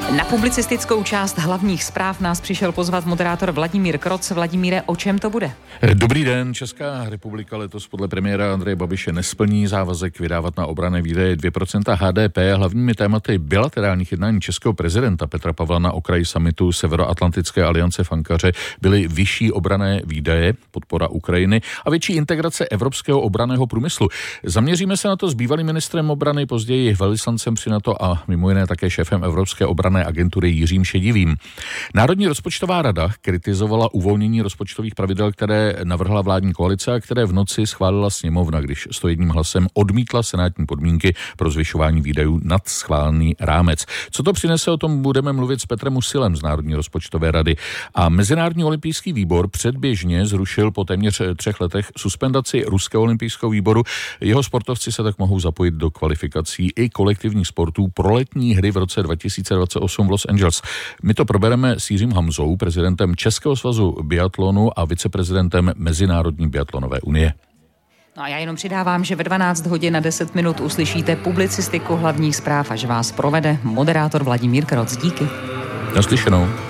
Na publicistickou část hlavních zpráv nás přišel pozvat moderátor Vladimír Kroc. Vladimíre, o čem to bude? Dobrý den. Česká republika letos podle premiéra Andreje Babiše nesplní závazek vydávat na obranné výdaje 2% HDP. Hlavními tématy bilaterálních jednání českého prezidenta Petra Pavla na okraji summitu Severoatlantické aliance v Ankaře byly vyšší obranné výdaje, podpora Ukrajiny a větší integrace evropského obranného průmyslu. Zaměříme se na to s bývalým ministrem obrany, později velvyslancem při NATO a mimo jiné také šéfem Evropské obranné agentury Jiřím Šedivým. Národní rozpočtová rada kritizovala uvolnění rozpočtových pravidel, které navrhla vládní koalice a které v noci schválila sněmovna, když 101 hlasem odmítla senátní podmínky pro zvyšování výdajů nad schválený rámec. Co to přinese, o tom budeme mluvit s Petrem Musilem z Národní rozpočtové rady. A Mezinárodní olympijský výbor předběžně zrušil po téměř 3 letech suspendaci Ruského olympijského výboru. Jeho sportovci se tak mohou zapojit do kvalifikací i kolektivních sportů pro letní hry v roce 2028 v Los Angeles. My to probereme s Jiřím Hamzou, prezidentem Českého svazu biatlonu a viceprezidentem Mezinárodní biatlonové unie. No a já jenom přidávám, že ve 12 hodin a 10 minut uslyšíte publicistiku hlavních zpráv, až vás provede moderátor Vladimír Kroc. Díky. Naslyšenou.